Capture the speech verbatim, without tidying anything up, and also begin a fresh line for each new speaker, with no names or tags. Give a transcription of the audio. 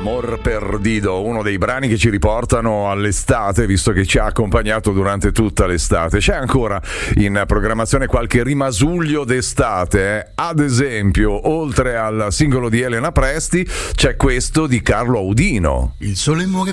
Amor Perdido, uno dei brani che ci riportano all'estate, visto che ci ha accompagnato durante tutta l'estate. C'è ancora in programmazione qualche rimasuglio d'estate, eh? Ad esempio, oltre al singolo di Elena Presti, c'è questo di Carlo Audino.
Il sole muore